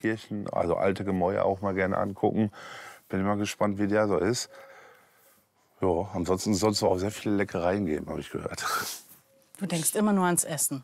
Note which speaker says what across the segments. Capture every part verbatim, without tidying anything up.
Speaker 1: Kirchen, also alte Gemäuer auch mal gerne angucken. Bin immer gespannt, wie der so ist. Ja, ansonsten soll es auch sehr viele Leckereien geben, habe ich gehört.
Speaker 2: Du denkst immer nur ans Essen.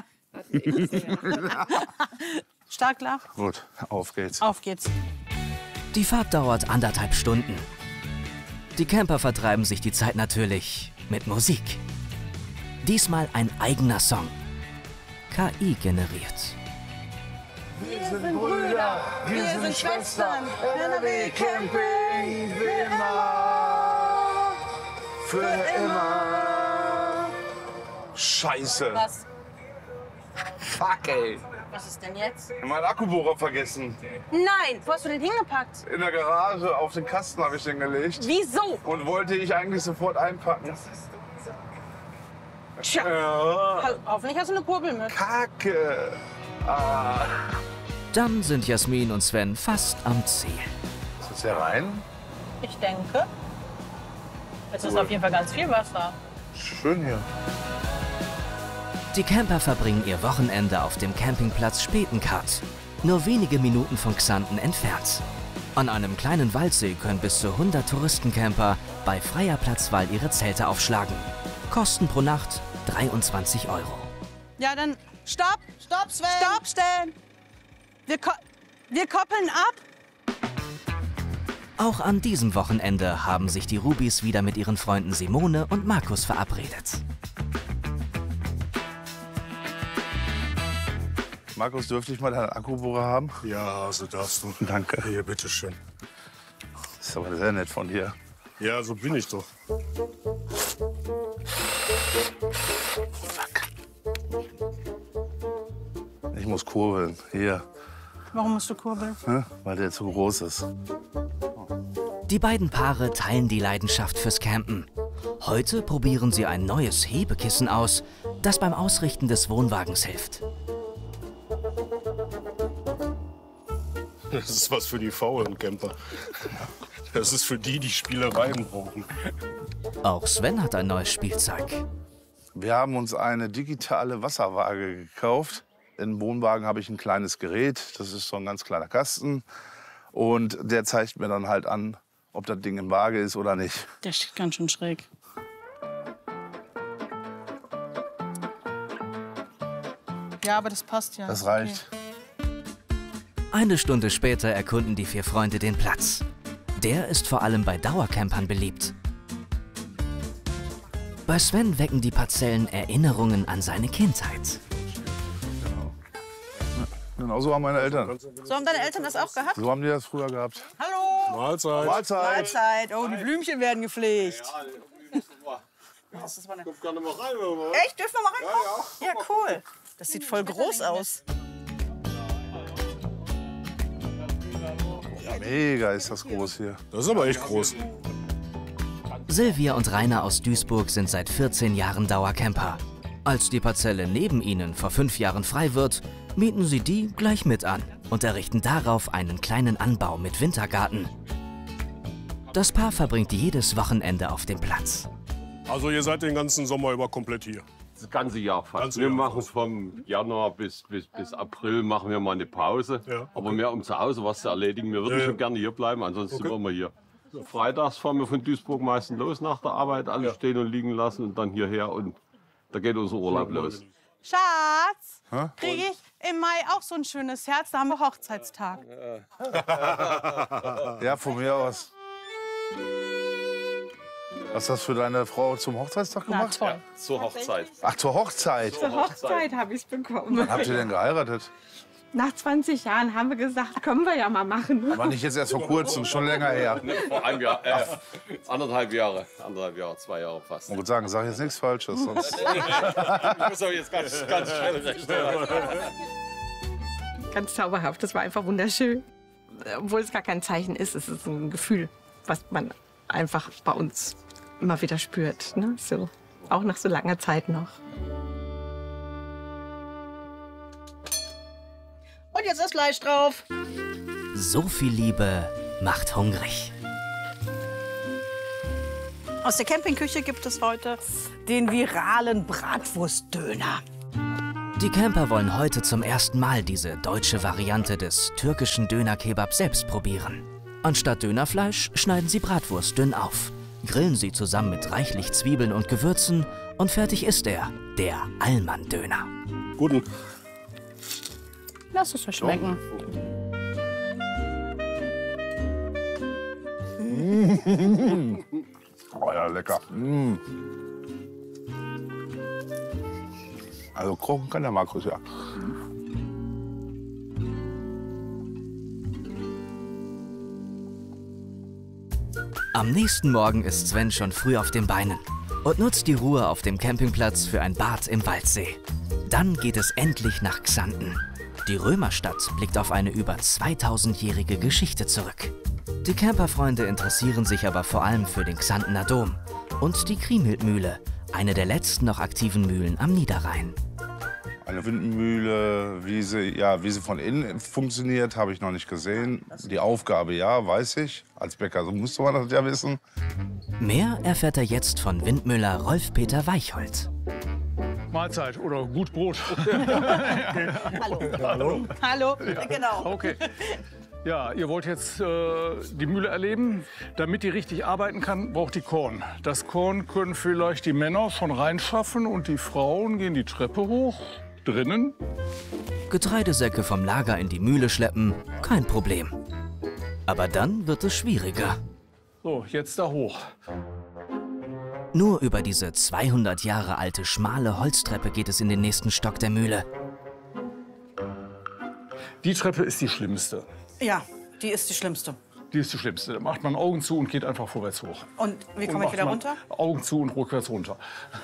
Speaker 2: Startklar?
Speaker 1: Gut, auf geht's.
Speaker 2: Auf geht's.
Speaker 3: Die Fahrt dauert anderthalb Stunden. Die Camper vertreiben sich die Zeit natürlich mit Musik. Diesmal ein eigener Song. K I generiert.
Speaker 1: Wir sind Brüder, wir sind Schwestern, N R W Camping, für immer, für immer. Scheiße.
Speaker 2: Was?
Speaker 1: Fuck, ey.
Speaker 2: Was ist denn jetzt?
Speaker 1: Ich hab meinen Akkubohrer vergessen.
Speaker 2: Nein, wo hast du den hingepackt?
Speaker 1: In der Garage auf den Kasten habe ich den gelegt.
Speaker 2: Wieso?
Speaker 1: Und wollte ich eigentlich sofort einpacken.
Speaker 2: Tja,
Speaker 1: Ja.
Speaker 2: ho hoffentlich hast du eine Kurbel mit.
Speaker 1: Kacke. Ah.
Speaker 3: Dann sind Jasmin und Sven fast am Ziel.
Speaker 1: Ist das hier rein?
Speaker 2: Ich denke. Es ist auf jeden Fall ganz viel Wasser.
Speaker 1: Schön hier.
Speaker 3: Die Camper verbringen ihr Wochenende auf dem Campingplatz Spetenkart, nur wenige Minuten von Xanten entfernt. An einem kleinen Waldsee können bis zu hundert Touristencamper bei freier Platzwahl ihre Zelte aufschlagen. Kosten pro Nacht dreiundzwanzig Euro.
Speaker 2: Ja, dann stopp. Stopp, Sven. Stopp, stellen. Wir, ko wir koppeln ab.
Speaker 3: Auch an diesem Wochenende haben sich die Rubis wieder mit ihren Freunden Simone und Markus verabredet.
Speaker 1: Markus, dürfte ich mal deinen Akkubohrer haben?
Speaker 4: Ja, so darfst du.
Speaker 1: Danke.
Speaker 4: Hier, bitteschön.
Speaker 1: Das ist aber sehr nett von dir.
Speaker 4: Ja, so bin ich doch.
Speaker 1: Ich muss kurbeln. Hier,
Speaker 2: Warum musst du kurbeln?
Speaker 1: ne? Weil der zu groß ist.
Speaker 3: Die beiden Paare teilen die Leidenschaft fürs Campen. Heute probieren sie ein neues Hebekissen aus, das beim Ausrichten des Wohnwagens hilft.
Speaker 4: Das ist was für die faulen Camper. Das ist für die, die Spielereien brauchen.
Speaker 3: Auch Sven hat ein neues Spielzeug.
Speaker 1: Wir haben uns eine digitale Wasserwaage gekauft. Im Wohnwagen habe ich ein kleines Gerät. Das ist so ein ganz kleiner Kasten. Und der zeigt mir dann halt an, ob das Ding in Waage ist oder nicht.
Speaker 2: Der steht ganz schön schräg. Ja, aber das passt ja.
Speaker 1: Das reicht.
Speaker 3: Eine Stunde später erkunden die vier Freunde den Platz. Der ist vor allem bei Dauercampern beliebt. Bei Sven wecken die Parzellen Erinnerungen an seine Kindheit.
Speaker 1: Genau so haben meine Eltern.
Speaker 2: So haben deine Eltern das auch gehabt?
Speaker 1: So haben die das früher gehabt.
Speaker 2: Hallo!
Speaker 4: Mahlzeit.
Speaker 1: Mahlzeit!
Speaker 2: Mahlzeit! Oh, die Blümchen werden gepflegt.
Speaker 4: Kommt gar nicht mal rein, oder?
Speaker 2: Echt? Dürfen wir mal reinkommen? Ja, ja, cool. Das sieht voll groß aus.
Speaker 1: Mega ist das groß hier.
Speaker 4: Das ist aber echt groß.
Speaker 3: Silvia und Rainer aus Duisburg sind seit vierzehn Jahren Dauercamper. Als die Parzelle neben ihnen vor fünf Jahren frei wird, mieten sie die gleich mit an und errichten darauf einen kleinen Anbau mit Wintergarten. Das Paar verbringt jedes Wochenende auf dem Platz.
Speaker 4: Also ihr seid den ganzen Sommer über komplett hier.
Speaker 5: Das ganze Jahr fast.
Speaker 4: Ganze
Speaker 5: wir
Speaker 4: Jahr
Speaker 5: machen
Speaker 4: fast.
Speaker 5: vom Januar bis, bis, bis April machen wir mal eine Pause.
Speaker 4: Ja, okay.
Speaker 5: Aber mehr um zu Hause was zu erledigen. Wir würden
Speaker 4: Ja, ja.
Speaker 5: schon gerne hier bleiben, ansonsten
Speaker 4: Okay.
Speaker 5: sind wir immer hier. Freitags fahren wir von Duisburg meistens los nach der Arbeit, alles
Speaker 4: Ja.
Speaker 5: stehen und liegen lassen und dann hierher und da geht unser Urlaub los.
Speaker 2: Schatz,
Speaker 1: Hä?
Speaker 2: kriege ich im Mai auch so ein schönes Herz? Da haben wir Hochzeitstag.
Speaker 1: Ja, von mir aus. Hast du das für deine Frau zum Hochzeitstag
Speaker 2: Na
Speaker 1: gemacht?
Speaker 2: toll.
Speaker 5: Zur Hochzeit.
Speaker 1: Ach, zur Hochzeit.
Speaker 6: Zur Hochzeit habe ich es bekommen.
Speaker 1: Wann habt ihr denn geheiratet?
Speaker 6: Nach zwanzig Jahren haben wir gesagt, können wir ja mal machen.
Speaker 1: Aber nicht jetzt erst vor kurzem, schon länger her.
Speaker 5: Vor einem Jahr, äh, anderthalb Jahre, anderthalb Jahre, zwei Jahre fast.
Speaker 1: Ich würde sagen, sag jetzt nichts Falsches. Sonst
Speaker 5: Ich muss aber jetzt ganz, ganz schnell recht.
Speaker 6: Ganz zauberhaft, das war einfach wunderschön. Obwohl es gar kein Zeichen ist, es ist ein Gefühl, was man einfach bei uns immer wieder spürt. Ne? So, auch nach so langer Zeit noch.
Speaker 2: Und jetzt ist Fleisch drauf.
Speaker 3: So viel Liebe macht hungrig.
Speaker 2: Aus der Campingküche gibt es heute den viralen Bratwurstdöner.
Speaker 3: Die Camper wollen heute zum ersten Mal diese deutsche Variante des türkischen Dönerkebab selbst probieren. Anstatt Dönerfleisch schneiden sie Bratwurst dünn auf, grillen sie zusammen mit reichlich Zwiebeln und Gewürzen und fertig ist er, der Allmann-Döner.
Speaker 4: Guten.
Speaker 2: Lass es mir schmecken.
Speaker 1: Oh ja, lecker. Mm. Also kochen kann der Markus, ja.
Speaker 3: Am nächsten Morgen ist Sven schon früh auf den Beinen und nutzt die Ruhe auf dem Campingplatz für ein Bad im Waldsee. Dann geht es endlich nach Xanten. Die Römerstadt blickt auf eine über zweitausendjährige Geschichte zurück. Die Camperfreunde interessieren sich aber vor allem für den Xantener Dom und die Kriemhildmühle, eine der letzten noch aktiven Mühlen am Niederrhein.
Speaker 1: Eine Windmühle, wie sie, ja, wie sie von innen funktioniert, habe ich noch nicht gesehen. Die Aufgabe, ja, weiß ich. Als Bäcker so musste man das ja wissen.
Speaker 3: Mehr erfährt er jetzt von Windmüller Rolf-Peter Weichhold.
Speaker 7: Mahlzeit oder gut Brot.
Speaker 2: Hallo.
Speaker 7: Hallo.
Speaker 2: Hallo, genau.
Speaker 7: Okay. Ja, ihr wollt jetzt äh, die Mühle erleben. Damit die richtig arbeiten kann, braucht die Korn. Das Korn können vielleicht die Männer schon reinschaffen und die Frauen gehen die Treppe hoch, drinnen.
Speaker 3: Getreidesäcke vom Lager in die Mühle schleppen, kein Problem. Aber dann wird es schwieriger.
Speaker 7: So, jetzt da hoch.
Speaker 3: Nur über diese zweihundert Jahre alte schmale Holztreppe geht es in den nächsten Stock der Mühle.
Speaker 7: Die Treppe ist die schlimmste.
Speaker 2: Ja, die ist die schlimmste.
Speaker 7: Die ist die schlimmste. Da macht man Augen zu und geht einfach vorwärts hoch.
Speaker 2: Und wie komme
Speaker 7: Und
Speaker 2: ich
Speaker 7: macht
Speaker 2: wieder
Speaker 7: man
Speaker 2: runter?
Speaker 7: Augen zu und rückwärts runter.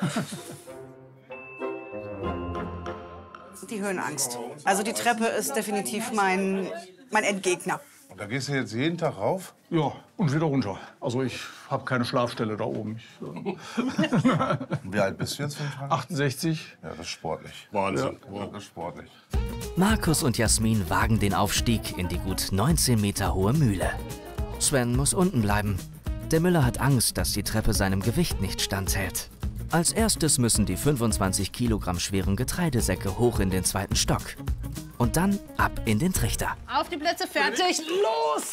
Speaker 2: Die Höhenangst. Also die Treppe ist definitiv mein, mein Endgegner.
Speaker 1: Und da gehst du jetzt jeden Tag rauf?
Speaker 7: Ja, und wieder runter. Also ich habe keine Schlafstelle da oben. Ich, äh,
Speaker 1: Wie alt bist du jetzt?
Speaker 7: achtundsechzig.
Speaker 1: Ja, das ist sportlich.
Speaker 4: Wahnsinn.
Speaker 1: Ja, das ist sportlich.
Speaker 3: Markus und Jasmin wagen den Aufstieg in die gut neunzehn Meter hohe Mühle. Sven muss unten bleiben. Der Müller hat Angst, dass die Treppe seinem Gewicht nicht standhält. Als erstes müssen die fünfundzwanzig Kilogramm schweren Getreidesäcke hoch in den zweiten Stock. Und dann ab in den Trichter.
Speaker 2: Auf die Plätze, fertig, los!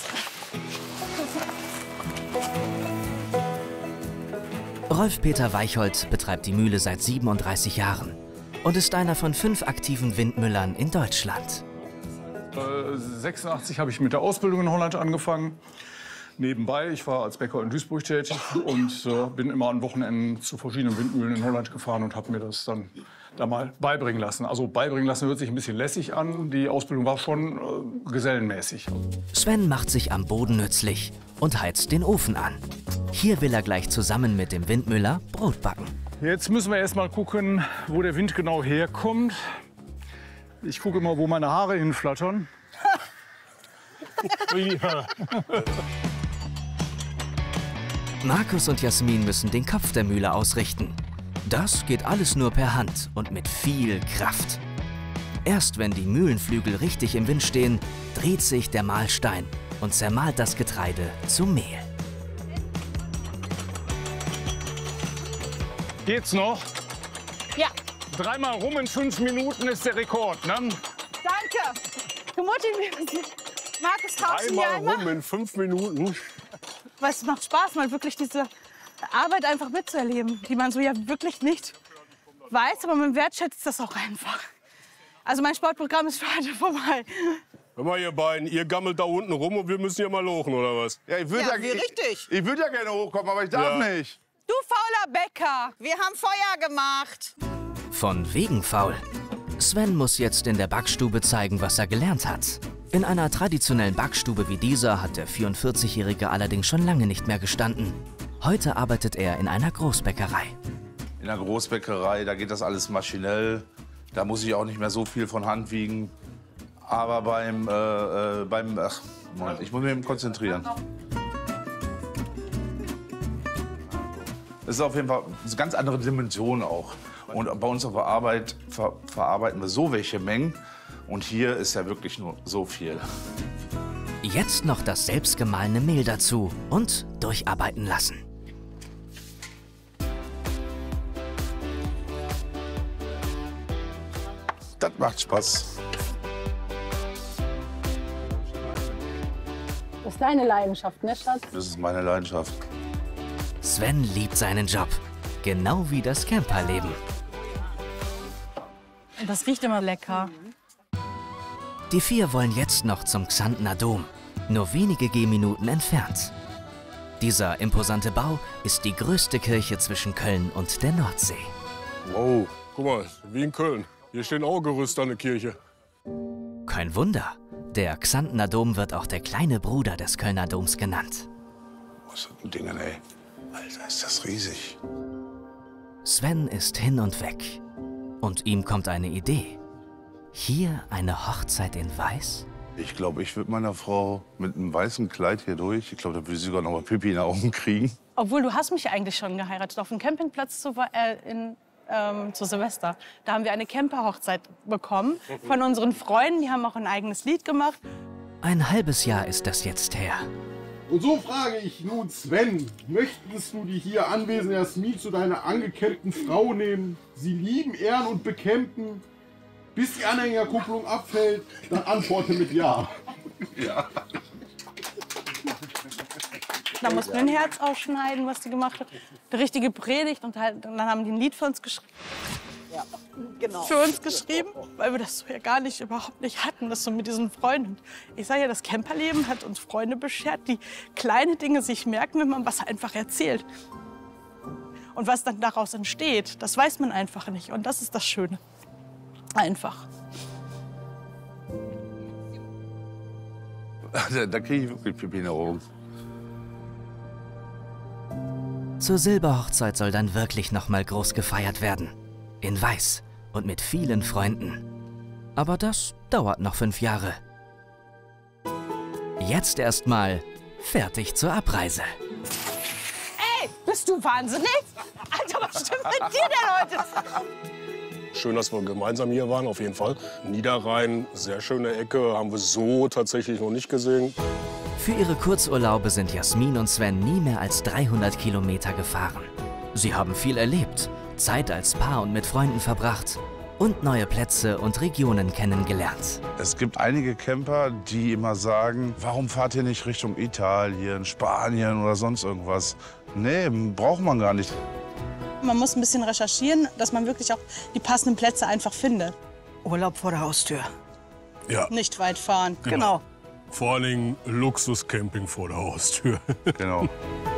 Speaker 3: Rolf-Peter Weichhold betreibt die Mühle seit siebenunddreißig Jahren und ist einer von fünf aktiven Windmüllern in Deutschland.
Speaker 7: Äh, sechsundachtzig habe ich mit der Ausbildung in Holland angefangen. Nebenbei, ich war als Bäcker in Duisburg tätig und äh, bin immer an Wochenenden zu verschiedenen Windmühlen in Holland gefahren und habe mir das dann da mal beibringen lassen. Also beibringen lassen hört sich ein bisschen lässig an. Die Ausbildung war schon äh, gesellenmäßig.
Speaker 3: Sven macht sich am Boden nützlich und heizt den Ofen an. Hier will er gleich zusammen mit dem Windmüller Brot backen.
Speaker 7: Jetzt müssen wir erst mal gucken, wo der Wind genau herkommt. Ich gucke immer, wo meine Haare hinflattern. Ja.
Speaker 3: Markus und Jasmin müssen den Kopf der Mühle ausrichten. Das geht alles nur per Hand und mit viel Kraft. Erst wenn die Mühlenflügel richtig im Wind stehen, dreht sich der Mahlstein und zermahlt das Getreide zu Mehl.
Speaker 7: Geht's noch?
Speaker 2: Ja,
Speaker 7: Dreimal rum in fünf Minuten ist der Rekord, ne?
Speaker 2: danke. Du motivierst mich. Markus, tausend
Speaker 4: Einmal
Speaker 2: Jahre.
Speaker 4: rum in fünf Minuten.
Speaker 2: Was macht Spaß, mal wirklich diese Arbeit einfach mitzuerleben, die man so ja wirklich nicht weiß, aber man wertschätzt das auch einfach. Also mein Sportprogramm ist für heute vorbei.
Speaker 4: Hör mal, ihr beiden, ihr gammelt da unten rum und wir müssen hier mal lochen, oder was?
Speaker 1: Ja, ich würde
Speaker 2: Ja,
Speaker 1: ja,
Speaker 2: wie richtig.
Speaker 1: Ich, ich würd ja gerne hochkommen, aber ich darf
Speaker 4: Ja.
Speaker 1: nicht.
Speaker 2: Du fauler Bäcker, wir haben Feuer gemacht.
Speaker 3: Von wegen faul. Sven muss jetzt in der Backstube zeigen, was er gelernt hat. In einer traditionellen Backstube wie dieser hat der vierundvierzigjährige allerdings schon lange nicht mehr gestanden. Heute arbeitet er in einer Großbäckerei.
Speaker 1: In der Großbäckerei, da geht das alles maschinell. Da muss ich auch nicht mehr so viel von Hand wiegen. Aber beim, äh, äh, beim, ach, Moment, ich muss mich eben konzentrieren. Das ist auf jeden Fall eine ganz andere Dimension auch. Und bei uns auf der Arbeit ver verarbeiten wir so welche Mengen. Und hier ist ja wirklich nur so viel.
Speaker 3: Jetzt noch das selbstgemahlene Mehl dazu und durcharbeiten lassen.
Speaker 1: Macht Spaß.
Speaker 8: Das ist deine Leidenschaft, ne, Schatz?
Speaker 1: Das ist meine Leidenschaft.
Speaker 3: Sven liebt seinen Job, genau wie das Camperleben.
Speaker 2: Das riecht immer lecker.
Speaker 3: Die vier wollen jetzt noch zum Xantner Dom, nur wenige Gehminuten entfernt. Dieser imposante Bau ist die größte Kirche zwischen Köln und der Nordsee.
Speaker 4: Wow, guck mal, wie in Köln. Hier stehen auch Gerüste an der Kirche.
Speaker 3: Kein Wunder, der Xantner Dom wird auch der kleine Bruder des Kölner Doms genannt.
Speaker 1: Was sind denn Dinge, ey? Alter, ist das riesig.
Speaker 3: Sven ist hin und weg. Und ihm kommt eine Idee. Hier eine Hochzeit in Weiß?
Speaker 1: Ich glaube, ich würde meiner Frau mit einem weißen Kleid hier durch. Ich glaube, da würde sie sogar noch mal Pipi in den Augen kriegen.
Speaker 2: Obwohl, du hast mich eigentlich schon geheiratet, auf dem Campingplatz zu, äh, in, ähm, zu Silvester. Da haben wir eine Camperhochzeit bekommen von unseren Freunden. Die haben auch ein eigenes Lied gemacht.
Speaker 3: Ein halbes Jahr ist das jetzt her.
Speaker 9: Und so frage ich nun Sven, möchtest du die hier anwesende Jasmin zu deiner angecampten Frau nehmen, sie lieben, ehren und bekämpfen, bis die Anhängerkupplung abfällt, dann antworte mit Ja.
Speaker 1: Ja.
Speaker 2: Da mussten wir ein Herz ausschneiden, was die gemacht hat. Eine richtige Predigt und, halt, und dann haben die ein Lied für uns geschrieben.
Speaker 8: Ja, genau.
Speaker 2: Für uns geschrieben, weil wir das so ja gar nicht, überhaupt nicht hatten, das so mit diesen Freunden. Ich sage ja, das Camperleben hat uns Freunde beschert, die kleine Dinge sich merken, wenn man was einfach erzählt. Und was dann daraus entsteht, das weiß man einfach nicht. Und das ist das Schöne. Einfach.
Speaker 1: Da, da kriege ich wirklich Pipi in den Augen.
Speaker 3: Zur Silberhochzeit soll dann wirklich noch mal groß gefeiert werden. In Weiß und mit vielen Freunden. Aber das dauert noch fünf Jahre. Jetzt erstmal fertig zur Abreise.
Speaker 2: Ey, bist du wahnsinnig? Alter, was stimmt mit dir denn heute?
Speaker 4: Schön, dass wir gemeinsam hier waren, auf jeden Fall. Niederrhein, sehr schöne Ecke, haben wir so tatsächlich noch nicht gesehen.
Speaker 3: Für ihre Kurzurlaube sind Jasmin und Sven nie mehr als dreihundert Kilometer gefahren. Sie haben viel erlebt, Zeit als Paar und mit Freunden verbracht und neue Plätze und Regionen kennengelernt.
Speaker 1: Es gibt einige Camper, die immer sagen, warum fahrt ihr nicht Richtung Italien, Spanien oder sonst irgendwas? Nee, braucht man gar nicht.
Speaker 2: Man muss ein bisschen recherchieren, dass man wirklich auch die passenden Plätze einfach findet.
Speaker 10: Urlaub vor der Haustür.
Speaker 4: Ja,
Speaker 2: Nicht weit fahren.
Speaker 4: genau. Vor allen Dingen Luxuscamping vor der Haustür.
Speaker 1: Genau.